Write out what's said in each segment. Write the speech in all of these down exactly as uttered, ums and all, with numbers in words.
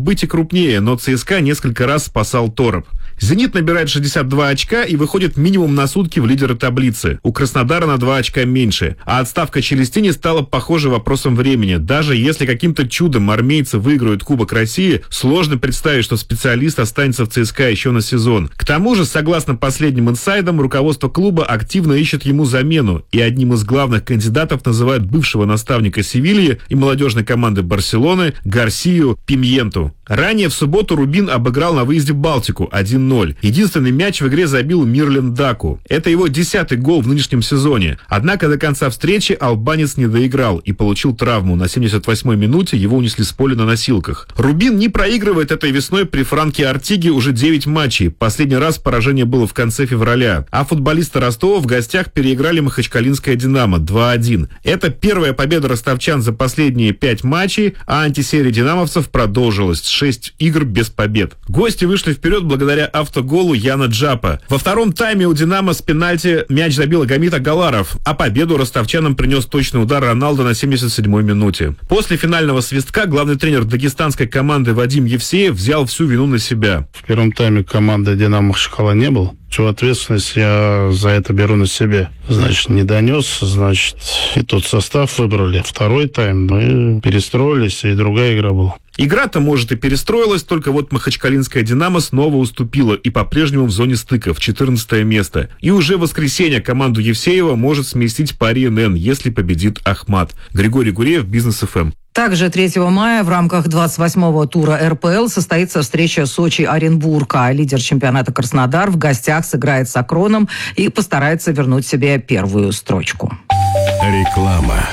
быть и крупнее, но ЦСКА несколько раз спасал Тороп. «Зенит» набирает шестьдесят два очка и выходит минимум на сутки в лидеры таблицы. У Краснодара на два очка меньше. А отставка Челестини стала, похоже, вопросом времени. Даже если каким-то чудом армейцы выиграют Кубок России, сложно представить, что специалист останется в ЦСКА еще на сезон. К тому же, согласно последним инсайдам, руководство клуба активно ищет ему замену. И одним из главных кандидатов называют бывшего наставника Севильи и молодежной команды Барселоны Гарсию Пимьенту. Ранее в субботу Рубин обыграл на выезде Балтику один ноль. Единственный мяч в игре забил Мирлен Даку. Это его десятый гол в нынешнем сезоне. Однако до конца встречи албанец не доиграл и получил травму. На семьдесят восьмой минуте его унесли с поля на носилках. Рубин не проигрывает этой весной при Франке Артиге уже девять матчей. Последний раз поражение было в конце февраля. А футболисты Ростова в гостях переиграли Махачкалинское «Динамо» два один. Это первая победа ростовчан за последние пять матчей, а антисерия динамовцев продолжилась. шесть игр без побед. Гости вышли вперед благодаря автоголу Яна Джапа. Во втором тайме у «Динамо» с пенальти мяч забил Агамит Агаларов, а победу ростовчанам принес точный удар Роналдо на семьдесят седьмой минуте. После финального свистка главный тренер дагестанской команды Вадим Евсеев взял всю вину на себя. В первом тайме команды «Динамо» Махачкала не было. Всю ответственность я за это беру на себя. Значит, не донес, значит, и тот состав выбрали. Второй тайм мы перестроились, и другая игра была. Игра-то, может, и перестроилась, только вот Махачкалинская «Динамо» снова уступила и по-прежнему в зоне стыка, в четырнадцатое место. И уже в воскресенье команду Евсеева может сместить пари эн эн, если победит Ахмат. Григорий Гуреев, Бизнес эф эм. Также третьего мая в рамках двадцать восьмого тура эр пэ эл состоится встреча Сочи-Оренбург, а лидер чемпионата Краснодар в гостях сыграет с Акроном и постарается вернуть себе первую строчку. Реклама.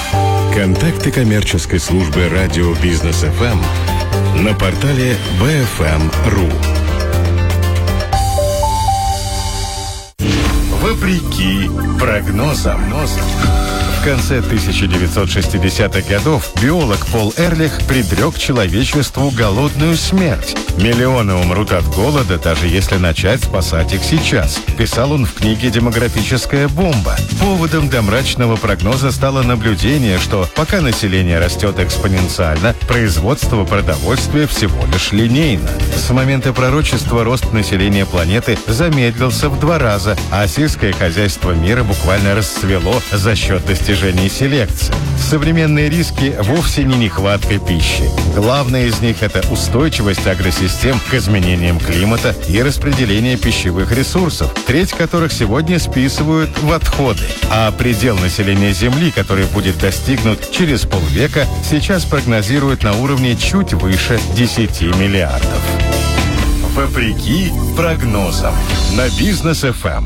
Контакты коммерческой службы радио Бизнес эф эм на портале бэ эф эм точка ру. Вопреки прогнозам. В конце тысяча девятьсот шестидесятых годов биолог Пол Эрлих предрек человечеству голодную смерть. Миллионы умрут от голода, даже если начать спасать их сейчас, писал он в книге «Демографическая бомба». Поводом для мрачного прогноза стало наблюдение, что пока население растет экспоненциально, производство продовольствия всего лишь линейно. С момента пророчества рост населения планеты замедлился в два раза, а сельское хозяйство мира буквально расцвело за счет достижений селекции. Современные риски вовсе не нехватка пищи. Главное из них – это устойчивость агросистем к изменениям климата и распределение пищевых ресурсов, треть которых сегодня списывают в отходы. А предел населения Земли, который будет достигнут через полвека, сейчас прогнозируют на уровне чуть выше десяти миллиардов. Вопреки прогнозам на Бизнес эф эм.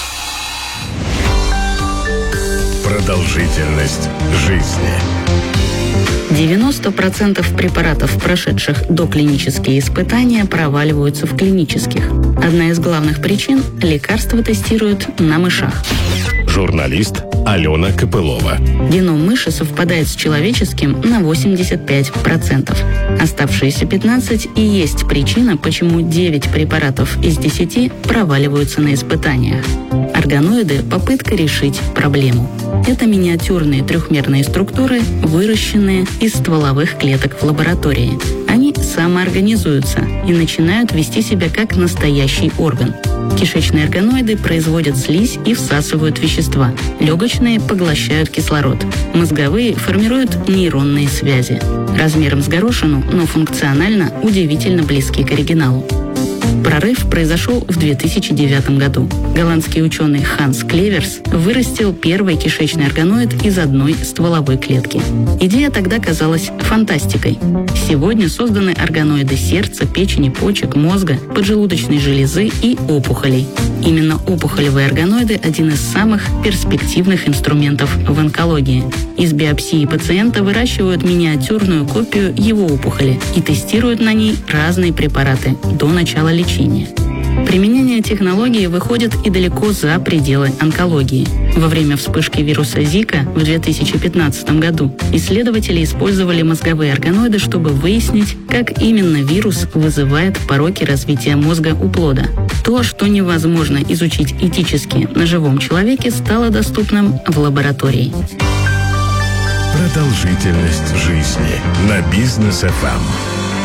Продолжительность жизни. девяносто процентов препаратов, прошедших доклинические испытания, проваливаются в клинических. Одна из главных причин – лекарства тестируют на мышах. Журналист Алена Копылова. Геном мыши совпадает с человеческим на восемьдесят пять процентов. Оставшиеся пятнадцать процентов и есть причина, почему девять препаратов из десяти проваливаются на испытаниях. Органоиды – попытка решить проблему. Это миниатюрные трехмерные структуры, выращенные из стволовых клеток в лаборатории. Они самоорганизуются и начинают вести себя как настоящий орган. Кишечные органоиды производят слизь и всасывают вещества. Легочные поглощают кислород. Мозговые формируют нейронные связи. Размером с горошину, но функционально удивительно близки к оригиналу. Прорыв произошел в две тысячи девятом году. Голландский ученый Ханс Клеверс вырастил первый кишечный органоид из одной стволовой клетки. Идея тогда казалась фантастикой. Сегодня созданы органоиды сердца, печени, почек, мозга, поджелудочной железы и опухолей. Именно опухолевые органоиды – один из самых перспективных инструментов в онкологии. Из биопсии пациента выращивают миниатюрную копию его опухоли и тестируют на ней разные препараты до начала лечения. Применение технологии выходит и далеко за пределы онкологии. Во время вспышки вируса Зика в две тысячи пятнадцатом году исследователи использовали мозговые органоиды, чтобы выяснить, как именно вирус вызывает пороки развития мозга у плода. То, что невозможно изучить этически на живом человеке, стало доступным в лаборатории. Продолжительность жизни на Бизнес эф эм.